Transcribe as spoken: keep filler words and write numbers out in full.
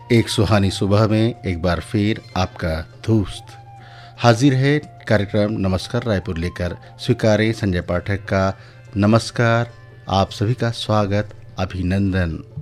एक सुहानी सुबह में एक बार फिर आपका दोस्त हाजिर है कार्यक्रम नमस्कार रायपुर लेकर। स्वीकारें संजय पाठक का नमस्कार, आप सभी का स्वागत, अभिनंदन।